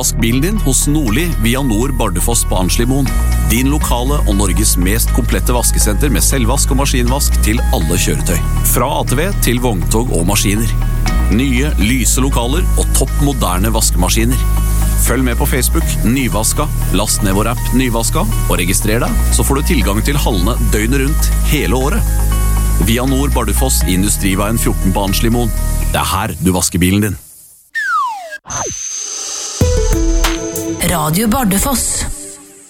Vask bilen din hos Nordli via Nord Bardufoss på Arnslimoen. Din lokale og Norges mest komplette vaskesenter med selvvask og maskinvask til alle kjøretøy. Fra ATV til vogntog og maskiner. Nye, lyse lokaler og topp moderne vaskemaskiner. Følg med på Facebook, Nyvaska, last ned vår app Nyvaska, og registrer deg, så får du tilgang til hallene døgnet rundt hele året. Via Nord Bardufoss i Industriveien 14 på Arnslimoen. Det her du vasker bilen din. Radio Bardufoss.